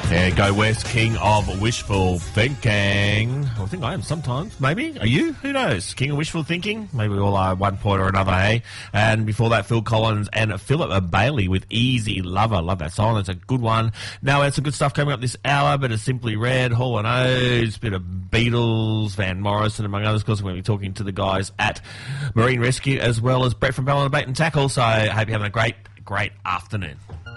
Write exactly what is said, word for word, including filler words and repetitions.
Yeah, Go West, king of wishful thinking. I think I am sometimes, maybe. Are you? Who knows? King of wishful thinking? Maybe we all are at one point or another, hey? And before that, Phil Collins and Philip Bailey with Easy Lover. Love that song. That's a good one. Now, there's some good stuff coming up this hour, but it's Simply Red, Hall and Oates, bit of Beatles, Van Morrison, among others. Of course, we're going to be talking to the guys at Marine Rescue, as well as Brett from Ballon Bait and Tackle. So I hope you're having a great, great afternoon.